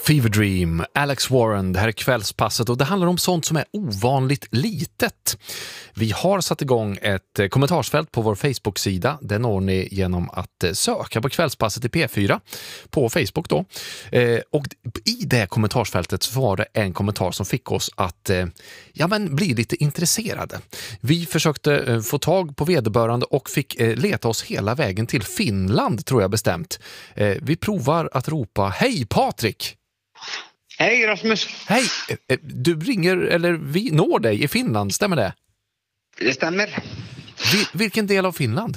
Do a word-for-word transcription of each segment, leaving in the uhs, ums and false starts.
Fever Dream, Alex Warren, det här är kvällspasset och det handlar om sånt som är ovanligt litet. Vi har satt igång ett kommentarsfält på vår Facebook-sida. Det når ni genom att söka på kvällspasset i P fyra på Facebook då. Och i det kommentarsfältet så var det en kommentar som fick oss att ja, men bli lite intresserade. Vi försökte få tag på vederbörande och fick leta oss hela vägen till Finland, tror jag bestämt. Vi provar att ropa hej Patrik! Hej Rasmus! Hej! Du ringer, eller vi når dig i Finland, stämmer det? Det stämmer. Vil- vilken del av Finland?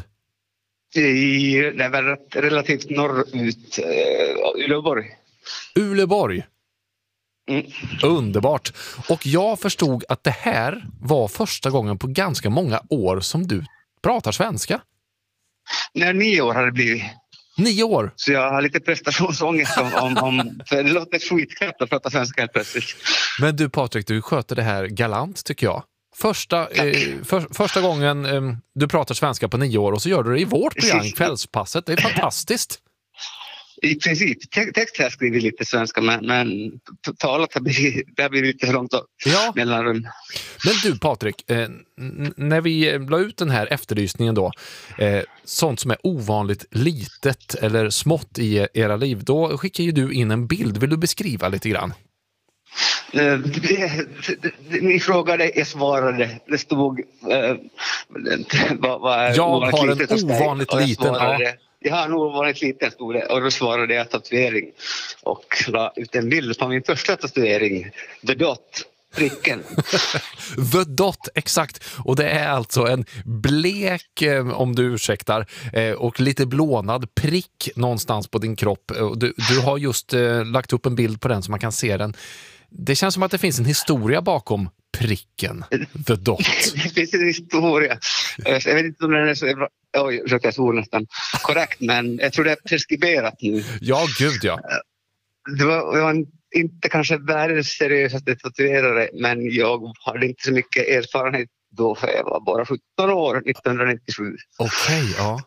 I, det är väl relativt norrut, uh, Uleåborg. Uleåborg. Mm. Underbart. Och jag förstod att det här var första gången på ganska många år som du pratar svenska. När nio år har det blivit. Nio år? Så jag har lite prestationsångest om, om, om för det låter skitknäppt att prata svenska helt plötsligt. Men du Patrik, du sköter det här galant tycker jag. Första, eh, för, första gången eh, du pratar svenska på nio år och så gör du det i vårt program, Kvällspasset. Det är fantastiskt. I princip. Te- text har jag skrivit lite svenska men, men talat har blivit, det har blivit lite för långt ja. mellanrum. Men du Patrik, eh, n- när vi la ut den här efterlysningen då, eh, sånt som är ovanligt litet eller smått i era liv, då skickar ju du in en bild. Vill du beskriva lite grann? Uh, det, det, det, ni frågade, jag svarade. Det stod uh, vad, vad jag har en litet ovanligt liten. Ja. Jag har en ovanligt liten stod det, och då svarade jag tatuering och la ut en bild på min första tatuering, The Dot, pricken. The Dot, exakt. Och det är alltså en blek, om du ursäktar, och lite blånad prick någonstans på din kropp. Du, du har just lagt upp en bild på den så man kan se den. Det känns som att det finns en historia bakom pricken, The Dot. Det finns en historia. Jag vet inte om den är så... Oj, jag såg nästan korrekt, men jag tror det är preskriberat nu. Ja, gud ja. Det var, det var en, inte kanske världens seriösaste tatuerare, men jag hade inte så mycket erfarenhet då, för jag var bara sjutton år, nittonhundranittiosju. Okej, okay, ja.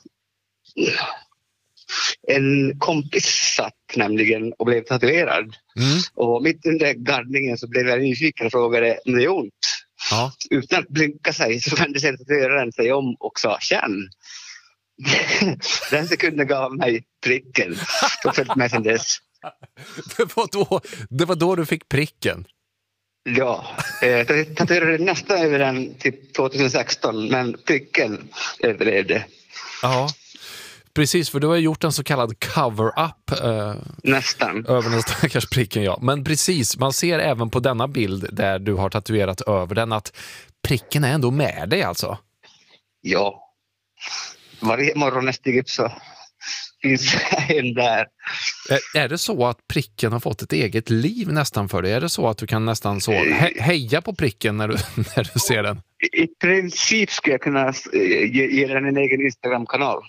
En kompis satt nämligen och blev tatuerad. Mm. Och mitt under gardningen så blev jag nyfiken och frågade om det är ont. Ja. Utan att blinka sig så vände sig tatueraren sig om och sa känn. Den sekunden gav mig pricken. Så följt med sen dess. Det var, då, det var då du fick pricken? Ja, jag tatuerade nästan över den till tjugohundrasexton, men pricken överlevde. Ja, precis, för du har gjort en så kallad cover-up eh, nästan över den stackars pricken, ja. Men precis, man ser även på denna bild där du har tatuerat över den att pricken är ändå med dig alltså. Ja, varje morgon jag stiger upp så finns en där. Är, är det så att pricken har fått ett eget liv nästan för dig? Är det så att du kan nästan så he- heja på pricken när du, när du ser den? I, i princip skulle jag kunna ge, ge den en egen Instagram-kanal.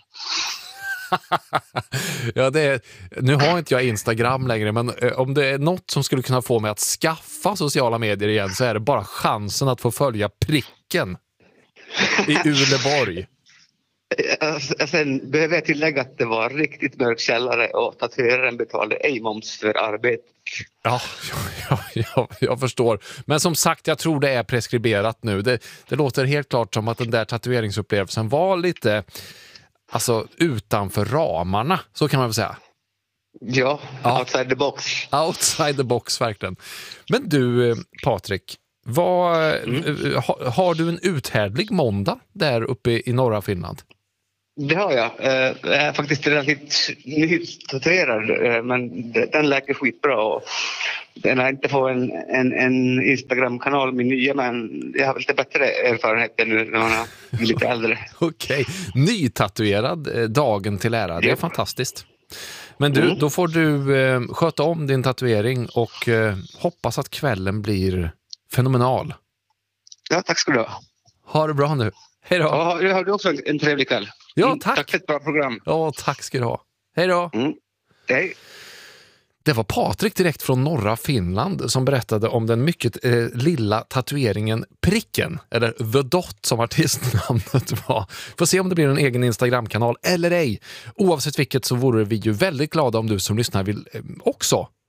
Ja, det är, nu har inte jag Instagram längre, men om det är något som skulle kunna få mig att skaffa sociala medier igen så är det bara chansen att få följa pricken i Uleåborg. Sen behöver jag tillägga att det var riktigt mörk källare och tatueraren betalade ej moms för arbetet. Ja, ja, ja, jag förstår. Men som sagt, jag tror det är preskriberat nu. Det, det låter helt klart som att den där tatueringsupplevelsen var lite alltså utanför ramarna, så kan man väl säga. Ja, ja, outside the box. Outside the box, verkligen. Men du, Patrik, vad, mm. ha, har du en uthärdlig måndag där uppe i norra Finland? Det har jag. Jag är faktiskt relativt nytatuerad, men den läker skitbra. Och den har inte fått en, en, en Instagram-kanal med nya, men jag har lite bättre erfarenhet nu när man är lite äldre. Okej, okay. Nytatuerad, dagen till ära. Det är ja. Fantastiskt. Men du, mm. då får du eh, sköta om din tatuering och eh, hoppas att kvällen blir fenomenal. Ja, tack ska du ha. Ha det bra nu. Hej då. Ja, du har du också en trevlig kväll. Ja, mm, tack. Tack för ett bra program. Ja, tack ska du ha. Hej då. Mm. Hej. Det var Patrik direkt från norra Finland som berättade om den mycket eh, lilla tatueringen Pricken, eller The Dot som artistnamnet var. Får se om det blir en egen Instagram-kanal eller ej. Oavsett vilket så vore vi ju väldigt glada om du som lyssnar vill eh, också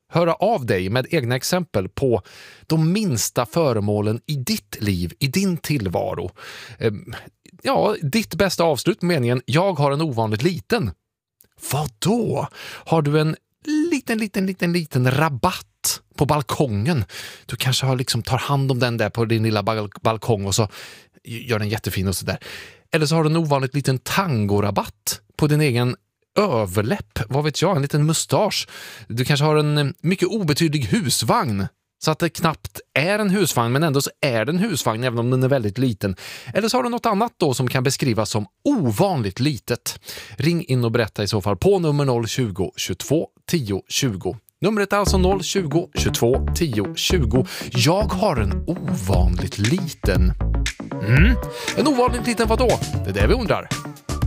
höra av dig med egna exempel på de minsta föremålen i ditt liv, i din tillvaro. Ja, ditt bästa avslut, meningen jag har en ovanligt liten. Vad då? Har du en liten, liten, liten, liten rabatt på balkongen? Du kanske har liksom tar hand om den där på din lilla balk- balkong och så gör den jättefin och sådär. Eller så har du en ovanligt liten tangorabatt på din egen överläpp. Vad vet jag, en liten mustasch. Du kanske har en mycket obetydlig husvagn. Så att det knappt är en husvagn, men ändå så är det en husvagn även om den är väldigt liten. Eller så har du något annat då som kan beskrivas som ovanligt litet. Ring in och berätta i så fall på nummer noll tjugo, tjugotvå, tio, tjugo. Numret är alltså noll tjugo, tjugotvå, tio, tjugo. Jag har en ovanligt liten... Mm. En ovanligt liten vad då? Det är det vi undrar.